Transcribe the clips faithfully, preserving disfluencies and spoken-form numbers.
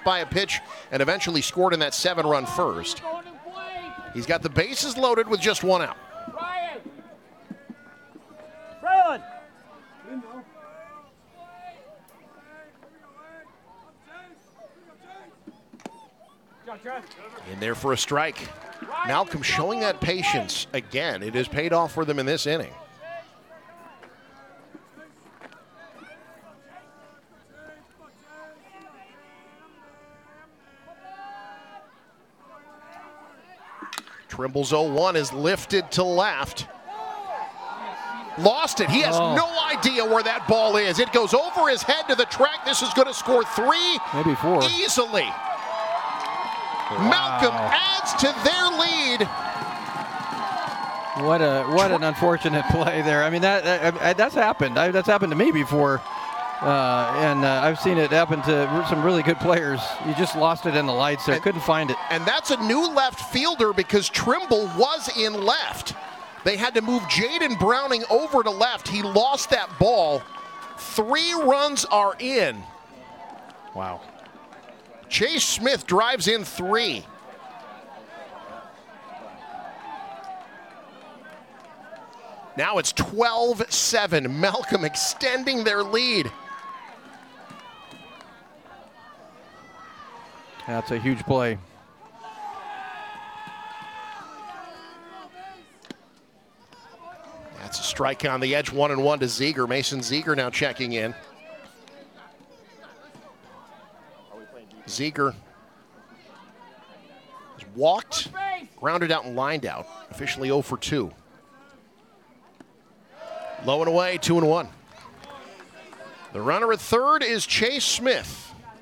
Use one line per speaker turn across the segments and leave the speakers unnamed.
by a pitch and eventually scored in that seven-run first. He's got the bases loaded with just one out.
Braylon.
In there for a strike. Malcolm showing that patience again. It has paid off for them in this inning. Trimble's oh one is lifted to left. Lost it. He has
oh.
no idea where that ball is. It goes over his head to the track. This is going to score three.
Maybe four.
Easily.
Wow.
Malcolm adds to their lead.
What a what an unfortunate play there. I mean, that, that that's happened. I, that's happened to me before. Uh, and uh, I've seen it happen to some really good players. You just lost it in the lights there.
And,
couldn't find it.
And that's a new left fielder because Trimble was in left. They had to move Jaden Browning over to left. He lost that ball. Three runs are in.
Wow.
Chase Smith drives in three. Now it's twelve seven. Malcolm extending their lead.
That's a huge play.
That's a strike on the edge, one and one to Ziegler. Mason Ziegler now checking in. Ziegler has walked, grounded out, and lined out. Officially oh for two. Low and away, two and one. The runner at third is Chase Smith.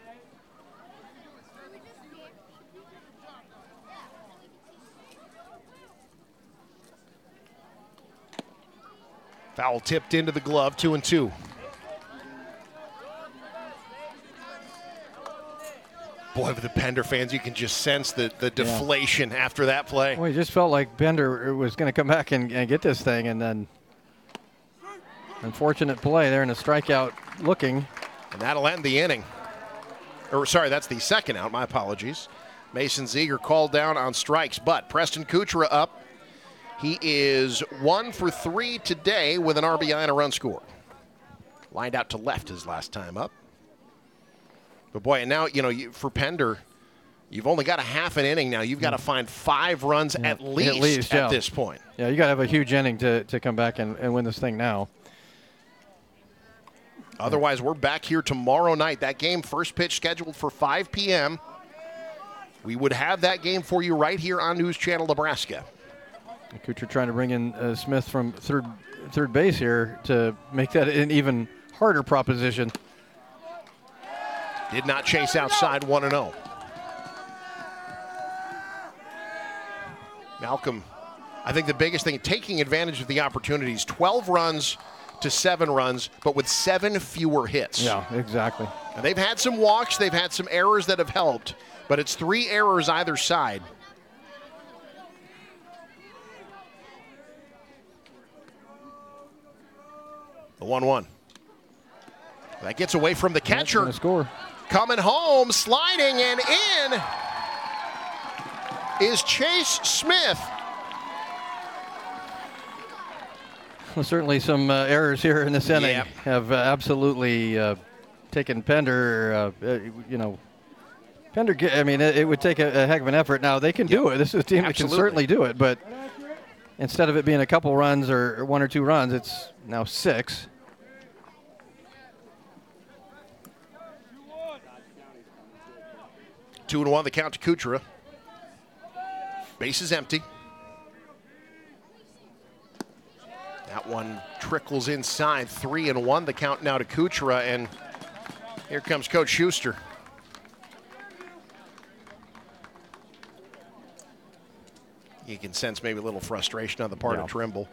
Foul tipped into the glove, two and two. Boy, with the Pender fans, you can just sense the, the deflation yeah. after that play.
Well, it just felt like Pender was going to come back and, and get this thing, and then unfortunate play there in a strikeout looking.
And that'll end the inning. Or sorry, that's the second out, my apologies. Mason Ziegler called down on strikes, but Preston Kuchera up. He is one for three today with an R B I and a run score. Lined out to left his last time up. But boy, and now, you know, you, for Pender, you've only got a half an inning now. You've got to find five runs yeah, at least at, least, at yeah. this point.
Yeah, you got to have a huge inning to, to come back and, and win this thing now.
Otherwise, we're back here tomorrow night. That game, first pitch scheduled for five p m We would have that game for you right here on News Channel Nebraska.
Kuchera trying to bring in uh, Smith from third third base here to make that an even harder proposition.
Did not chase outside, one and oh. Malcolm, I think the biggest thing, taking advantage of the opportunities, twelve runs to seven runs, but with seven fewer hits.
Yeah, exactly.
And they've had some walks, they've had some errors that have helped, but it's three errors either side. The one one. That gets away from the catcher.
That's gonna score.
Coming home, sliding and in is Chase Smith.
Well, certainly some uh, errors here in this inning
yep.
have uh, absolutely uh, taken Pender, uh, uh, you know, Pender, I mean, it, it would take a, a heck of an effort. Now, they can yep. do it. This is a team Absolutely. that can certainly do it, but instead of it being a couple runs or, or one or two runs, it's now six.
Two and one, the count to Kuchera. Base is empty. That one trickles inside, three and one. The count now to Kuchera, and here comes Coach Schuster. You can sense maybe a little frustration on the part yeah. of Trimble.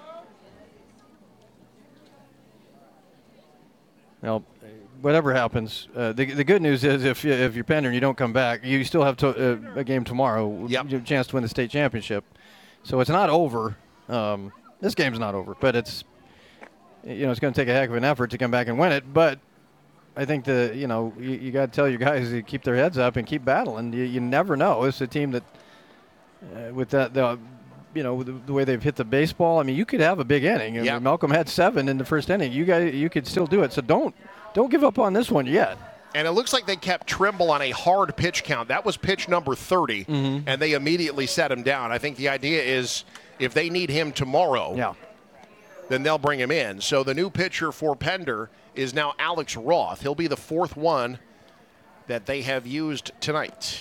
Well, whatever happens, uh, the the good news is if you, if you're Pender and you don't come back, you still have to, uh, a game tomorrow.
Yep.
You have a chance to win the state championship. So it's not over. Um, this game's not over, but it's you know it's going to take a heck of an effort to come back and win it. But I think the you know you, you got to tell your guys to keep their heads up and keep battling. You, you never know. It's a team that uh, with that the you know the, the way they've hit the baseball. I mean, you could have a big inning. I
yep.
mean, Malcolm had seven in the first inning. You guys you could still do it. So don't don't give up on this one yet.
And it looks like they kept Trimble on a hard pitch count. That was pitch number thirty,
mm-hmm.
and they immediately set him down. I think the idea is if they need him tomorrow,
yeah.
then they'll bring him in. So the new pitcher for Pender is now Alex Roth. He'll be the fourth one that they have used tonight.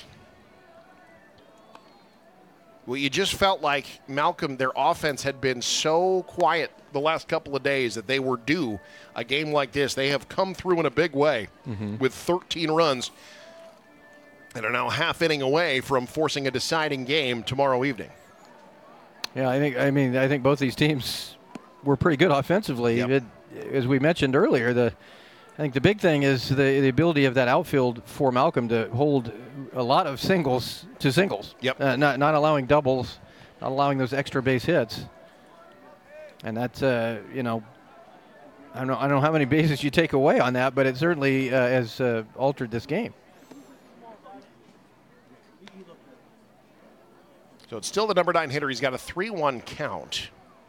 Well, you just felt like, Malcolm, their offense had been so quiet the last couple of days that they were due a game like this. They have come through in a big way
mm-hmm.
with thirteen runs and are now half inning away from forcing a deciding game tomorrow evening.
Yeah, I think. I mean, I think both these teams were pretty good offensively.
Yep.
It, as we mentioned earlier, the I think the big thing is the the ability of that outfield for Malcolm to hold a lot of singles to singles.
Yep.
Uh, not not allowing doubles, not allowing those extra base hits. And that's uh, you know, I don't know I don't know how many bases you take away on that, but it certainly uh, has uh, altered this game.
So it's still the number nine hitter. He's got a three one count.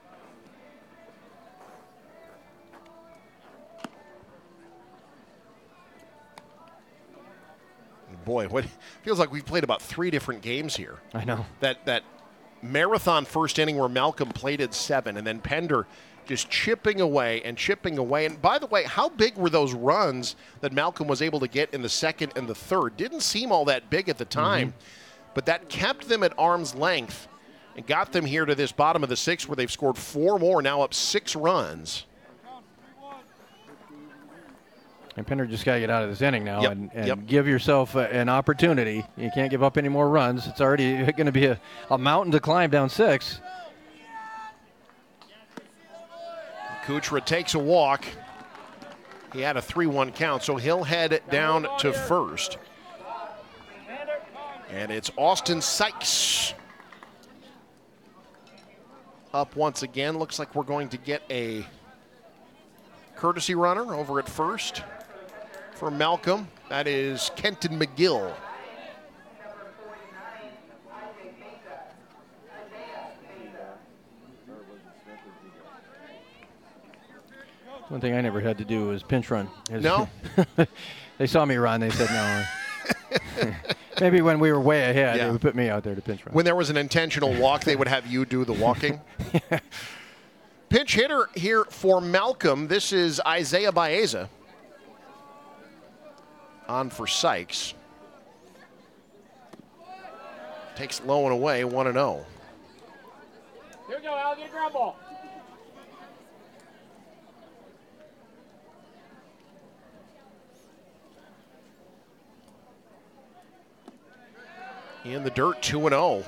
Boy, what feels like we've played about three different games here.
I know.
That that marathon first inning where Malcolm played at seven, and then Pender just chipping away and chipping away. And by the way, how big were those runs that Malcolm was able to get in the second and the third? Didn't seem all that big at the time, mm-hmm. but that kept them at arm's length and got them here to this bottom of the sixth where they've scored four more, now up six runs.
And Pender just got to get out of this inning now
yep,
and, and
yep.
give yourself a, an opportunity. You can't give up any more runs. It's already going to be a, a mountain to climb down six.
Kuchera takes a walk. He had a three one count, so he'll head down to first. And it's Austin Sykes up once again. Looks like we're going to get a courtesy runner over at first for Malcolm. That is Kenton McGill.
One thing I never had to do was pinch run.
No?
They saw me run. They said no. Maybe when we were way ahead,
yeah.
they would put me out there to pinch run.
When there was an intentional walk, they would have you do the walking.
yeah.
Pinch hitter here for Malcolm. This is Isaiah Baeza. On for Sykes. Takes low and away, one and oh.
Here we go, Al, get a ground ball.
In the dirt, two and oh.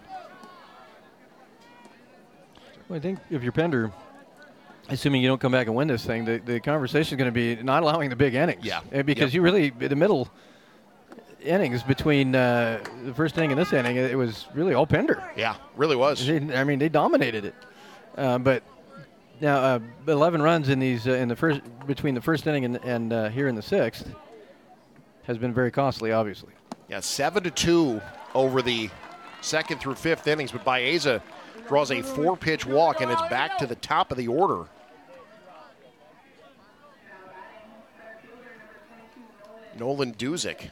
Well, I think if you're Pender, assuming you don't come back and win this thing, the, the conversation is going to be not allowing the big innings.
Yeah.
And because
yep.
you really, the middle innings between uh, the first inning and this inning, it was really all Pender.
Yeah, really was.
They, I mean, they dominated it. Uh, but now uh, eleven runs in these uh, in the first between the first inning and, and uh, here in the sixth has been very costly, obviously.
Yeah, seven to two over the second through fifth innings, but Baeza draws a four-pitch walk, and it's back to the top of the order. Nolan Duzick.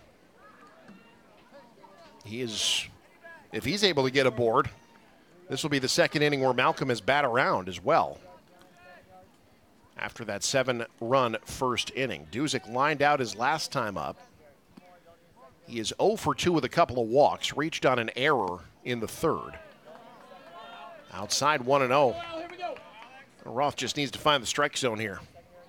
He is, if he's able to get aboard, this will be the second inning where Malcolm has bat around as well. After that seven-run first inning. Duzick lined out his last time up. He is oh for two with a couple of walks, reached on an error in the third. Outside one and oh. Roth just needs to find the strike zone here.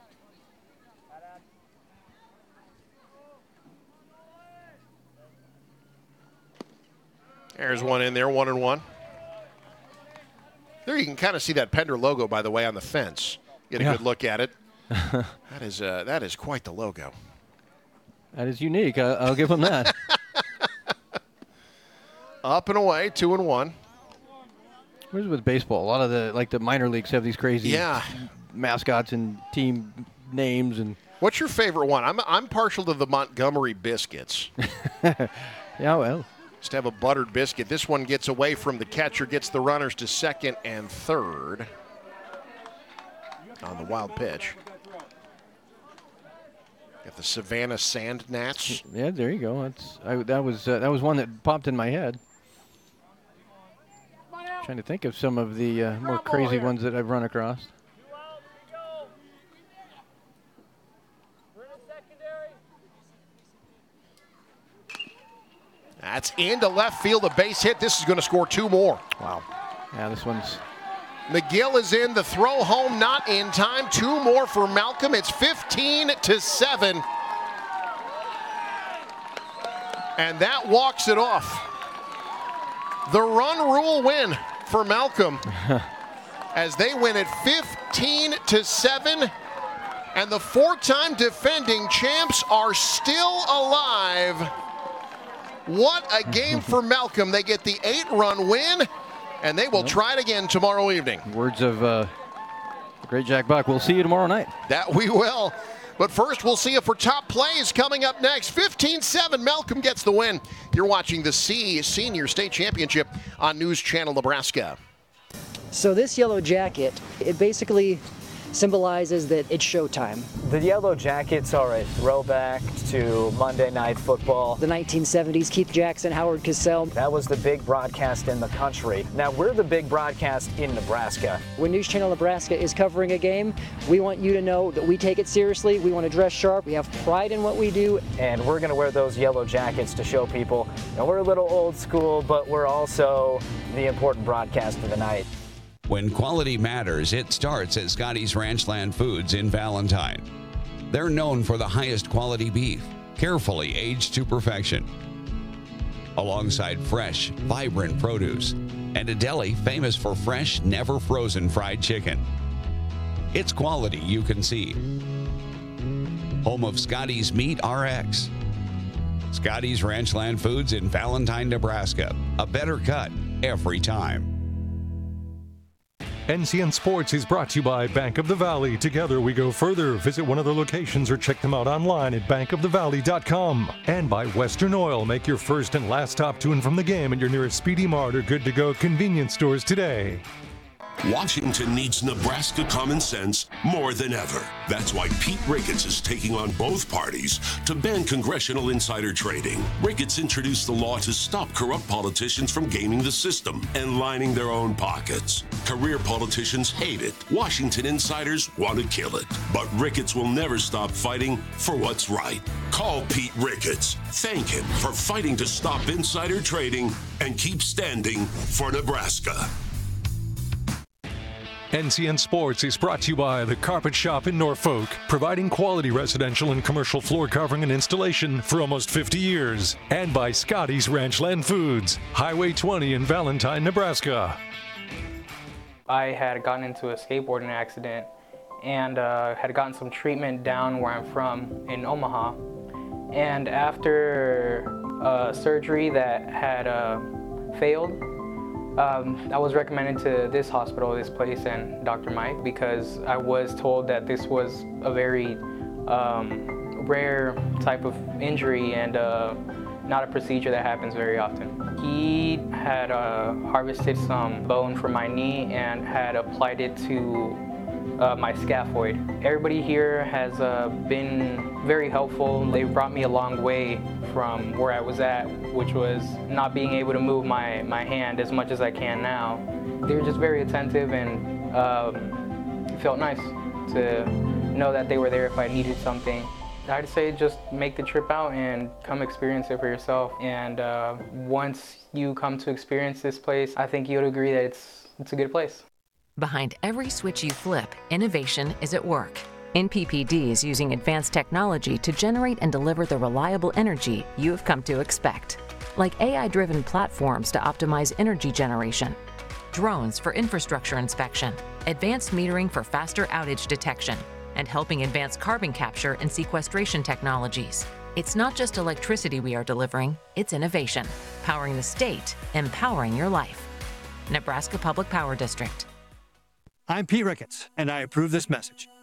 There's one in there, one and one. There you can kind of see that Pender logo, by the way, on the fence. Get a
yeah.
good look at it. that is uh, that is quite the logo.
That is unique. I, I'll give him that.
Up and away, two and one.
Where's with baseball? A lot of the like the minor leagues have these crazy
yeah.
mascots and team names, and
What's your favorite one? I'm I'm partial to the Montgomery biscuits.
Yeah, well.
Just have a buttered biscuit. This one gets away from the catcher, gets the runners to second and third on the wild pitch. Got the Savannah Sand Gnats.
Yeah, there you go. That's I, that was uh, that was one that popped in my head. Trying to think of some of the uh, more crazy ones that I've run across.
That's into left field, a base hit. This is going to score two more.
Wow. Yeah, this one's...
McGill is in, the throw home not in time. Two more for Malcolm. It's fifteen to seven. And that walks it off. The run rule win for Malcolm as they win at fifteen to seven. And the four-time defending champs are still alive. What a game for Malcolm. They get the eight-run win, and they will try it again tomorrow evening.
Words of uh, the great Jack Buck. We'll see you tomorrow night.
That we will. But first, we'll see if for top plays coming up next. fifteen seven, Malcolm gets the win. You're watching the C Senior State Championship on News Channel Nebraska.
So this yellow jacket, it basically symbolizes that it's showtime.
The Yellow Jackets are a throwback to Monday Night Football.
The nineteen seventies, Keith Jackson, Howard Cosell.
That was the big broadcast in the country. Now we're the big broadcast in Nebraska.
When News Channel Nebraska is covering a game, we want you to know that we take it seriously. We want to dress sharp. We have pride in what we do.
And we're going to wear those yellow jackets to show people that we're a little old school, but we're also the important broadcast of the night.
When quality matters, it starts at Scotty's Ranchland Foods in Valentine. They're known for the highest quality beef, carefully aged to perfection, alongside fresh, vibrant produce, and a deli famous for fresh, never frozen fried chicken. It's quality you can see. Home of Scotty's Meat R X. Scotty's Ranchland Foods in Valentine, Nebraska. A better cut every time.
N C N Sports is brought to you by Bank of the Valley. Together we go further. Visit one of their locations or check them out online at bank of the valley dot com. And by Western Oil. Make your first and last stop to and from the game at your nearest Speedy Mart or Good to Go convenience stores today.
Washington needs Nebraska common sense more than ever. That's why Pete Ricketts is taking on both parties to ban congressional insider trading. Ricketts introduced the law to stop corrupt politicians from gaming the system and lining their own pockets. Career politicians hate it. Washington insiders want to kill it. But Ricketts will never stop fighting for what's right. Call Pete Ricketts. Thank him for fighting to stop insider trading and keep standing for Nebraska.
N C N Sports is brought to you by The Carpet Shop in Norfolk, providing quality residential and commercial floor covering and installation for almost fifty years. And by Scotty's Ranchland Foods, Highway twenty in Valentine, Nebraska.
I had gotten into a skateboarding accident and uh, had gotten some treatment down where I'm from in Omaha. And after uh, surgery that had uh, failed, Um, I was recommended to this hospital, this place, and Doctor Mike, because I was told that this was a very um, rare type of injury and uh, not a procedure that happens very often. He had uh, harvested some bone from my knee and had applied it to uh, my scaphoid. Everybody here has uh, been very helpful. They brought me a long way from where I was at, which was not being able to move my, my hand as much as I can now. They were just very attentive, and um, it felt nice to know that they were there if I needed something. I'd say just make the trip out and come experience it for yourself. And uh, once you come to experience this place, I think you'll agree that it's, it's a good place.
Behind every switch you flip, innovation is at work. N P P D is using advanced technology to generate and deliver the reliable energy you have come to expect, like A I-driven platforms to optimize energy generation, drones for infrastructure inspection, advanced metering for faster outage detection, and helping advance carbon capture and sequestration technologies. It's not just electricity we are delivering, it's innovation, powering the state, empowering your life. Nebraska Public Power District.
I'm Pete Ricketts, and I approve this message.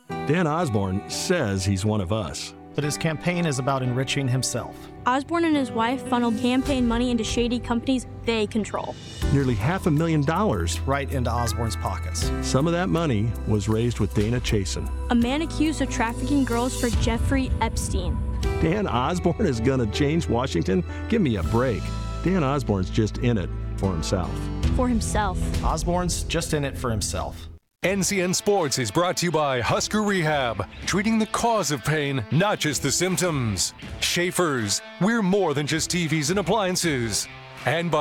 Dan Osborne says he's one of us.
But his campaign is about enriching himself.
Osborne and his wife funneled campaign money into shady companies they control.
Nearly half a million dollars
right into Osborne's pockets.
Some of that money was raised with Dana Chasen,
a man accused of trafficking girls for Jeffrey Epstein.
Dan Osborne is going to change Washington? Give me a break. Dan Osborne's just in it for himself.
For himself.
Osborne's just in it for himself.
N C N Sports is brought to you by Husker Rehab, treating the cause of pain, not just the symptoms. Schaefer's, we're more than just T Vs and appliances. And by